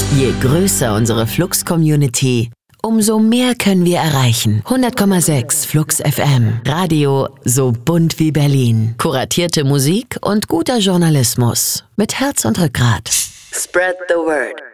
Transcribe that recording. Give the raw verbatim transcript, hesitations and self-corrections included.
Je größer unsere Flux-Community, umso mehr können wir erreichen. hundert Komma sechs Flux F M. Radio so bunt wie Berlin. Kuratierte Musik und guter Journalismus. Mit Herz und Rückgrat. Spread the word.